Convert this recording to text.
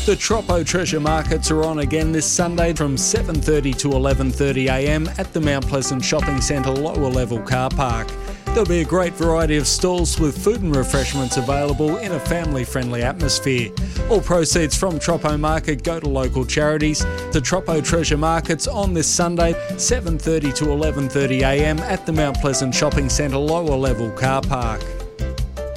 The Troppo Treasure Markets are on again this Sunday from 7:30 to 11:30am at the Mount Pleasant Shopping Centre lower level car park. There'll be a great variety of stalls with food and refreshments available in a family-friendly atmosphere. All proceeds from Troppo Market go to local charities. The Troppo Treasure Markets on this Sunday, 7:30 to 11:30am at the Mount Pleasant Shopping Centre lower level car park.